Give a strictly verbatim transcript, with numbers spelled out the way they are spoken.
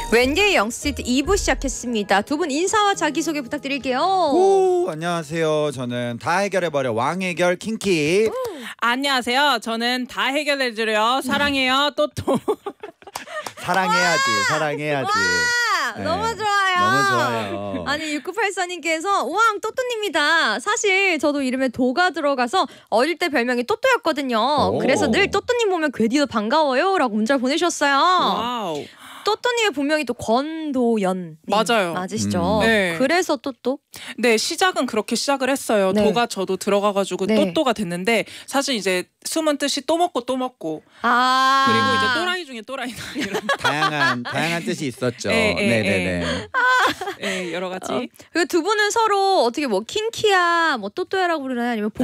웬게이 영스트리트 이 부 시작했습니다. 두 분 인사와 자기소개 부탁드릴게요. 오, 안녕하세요. 저는 다 해결해버려 왕해결 킹키. 오. 안녕하세요. 저는 다 해결해주려 사랑해요 또또. 사랑해야지 사랑해야지. 와, 네, 너무 좋아요. 너무 좋아요. 아니 육구팔사님께서 우왕 또또님이다. 사실 저도 이름에 도가 들어가서 어릴 때 별명이 또또였거든요. 오. 그래서 늘 또또님 보면 괴디도 반가워요 라고 문자를 보내주셨어요. 와우. 또또님의 본명이 또 권도연 맞아요. 맞으시죠? 음. 네. 그래서 또또? 네, 시작은 그렇게 시작을 했어요. 네. 도가 저도 들어가가지고 네. 또또가 됐는데 사실 이제 숨은 뜻이 또 먹고 또 먹고 아 그리고 이제 또라이 중에 또라이다 이런 다양한 다양한 뜻이 있었죠. 예, 예, 네네네. 네, 여러 가지. 어, 그리고 두 분은 서로 어떻게 뭐 킹키야 뭐 또또야라고 부르나요? 아니면